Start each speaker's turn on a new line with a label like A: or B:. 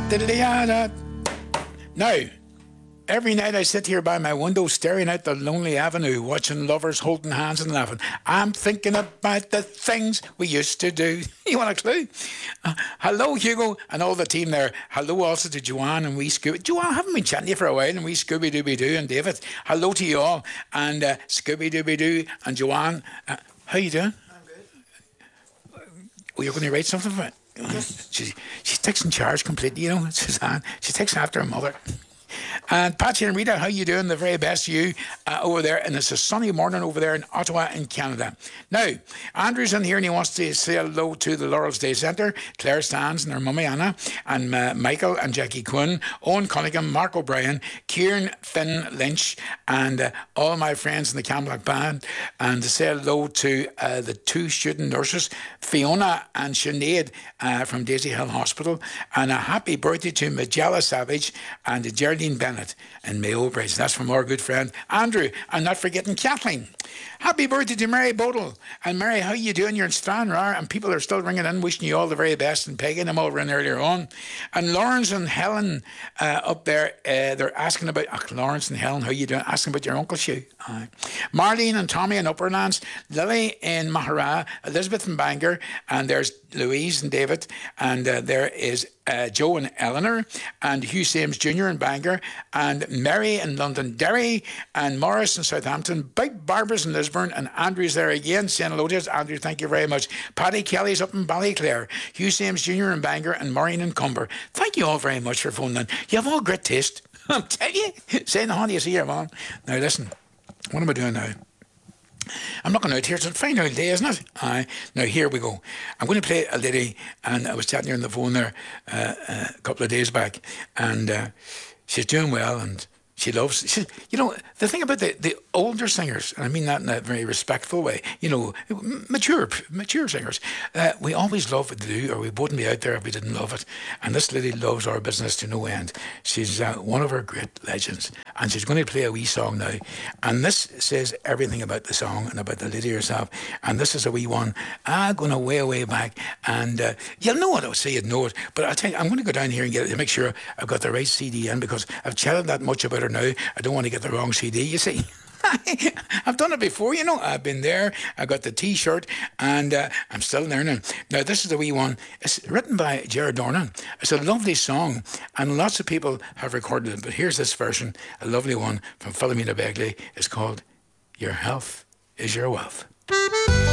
A: Now, every night I sit here by my window staring out the lonely avenue, watching lovers holding hands and laughing. I'm thinking about the things we used to do. You want a clue? Hello, Hugo, and all the team there. Hello also to Joanne and wee Scooby. Joanne, I haven't been chatting to you for a while, and wee Scooby-Dooby-Doo and David. Hello to you all. And Scooby-Dooby-Doo and Joanne. How you doing?
B: I'm good.
A: Well, you're going to write something for it?
B: Yes.
A: She takes in charge completely, you know, Suzanne. She takes after her mother. And Patsy and Rita, how you doing? The very best to you over there. And it's a sunny morning over there in Ottawa in Canada. Now, Andrew's in here and he wants to say hello to the Laurels Day Centre, Claire Stans and her mummy Anna, and Michael and Jackie Quinn, Owen Cunningham, Mark O'Brien, Kieran Finn Lynch, and all my friends in the Camlock Band. And to say hello to the two student nurses, Fiona and Sinead from Daisy Hill Hospital. And a happy birthday to Majella Savage and Geraldine Bennett and Mayo Bridge. That's from our good friend Andrew. And not forgetting Kathleen. Happy birthday to Mary Bodle. And Mary, how you doing? You're in Stranraer and people are still ringing in wishing you all the very best and pegging them over in earlier on. And Lawrence and Helen up there, they're asking about, Lawrence and Helen, how you doing? Asking about your uncle's shoe. Marlene and Tommy in Upperlands, Lily in Mahara, Elizabeth in Bangor, and there's Louise and David, and there is Joe and Eleanor, and Hugh Sims Jr. in Bangor, and Mary in Londonderry, and Morris in Southampton, Big Barbara's in Lisburn, and Andrew's there again, saying hello to us. Andrew, thank you very much. Paddy Kelly's up in Ballyclare, Hugh Sims Jr. in Bangor, and Maureen in Cumber. Thank you all very much for phoning in. You have all great taste. I'm telling you. Saying the honey you see here, man. Now listen, what am I doing now? I'm looking out here. It's a fine old day, isn't it? Now, here we go. I'm going to play a lady, and I was chatting to her on the phone there a couple of days back, and she's doing well, and she loves... you know, the thing about the older singers, and I mean that in a very respectful way, you know, mature singers, we always love what they do, or we wouldn't be out there if we didn't love it. And this lady loves our business to no end. She's one of our great legends, and she's going to play a wee song now. And this says everything about the song and about the lady herself. And this is a wee one, going way back. And you'll know it, I'll say you'd know it, but I'll tell you, I'm going to go down here and get it to make sure I've got the right CD in, because I've chatted that much about her now. I don't want to get the wrong CD, you see. I've done it before, you know. I've been there. I got the T-shirt, and I'm still learning. Now, this is the wee one. It's written by Jared Dornan. It's a lovely song, and lots of people have recorded it. But here's this version, a lovely one from Philomena Begley. It's called "Your Health Is Your Wealth."